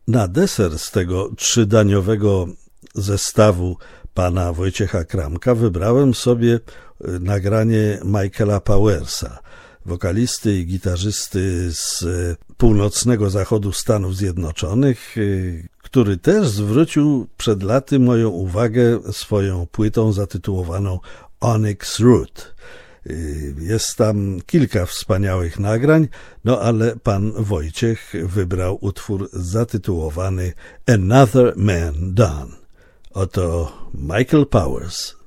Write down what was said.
Na deser z tego trzydaniowego zestawu pana Wojciecha Kramka wybrałem sobie nagranie Michaela Powersa, wokalisty i gitarzysty z północnego zachodu Stanów Zjednoczonych, który też zwrócił przed laty moją uwagę swoją płytą zatytułowaną Onyx Root. Jest tam kilka wspaniałych nagrań, no ale pan Wojciech wybrał utwór zatytułowany Another Man Done. Oto Michael Powers.